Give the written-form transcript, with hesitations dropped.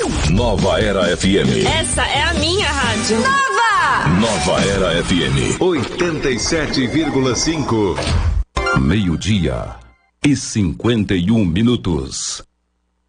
Nova Era FM. Essa é a minha rádio. Nova Era FM 87,5. 12:51.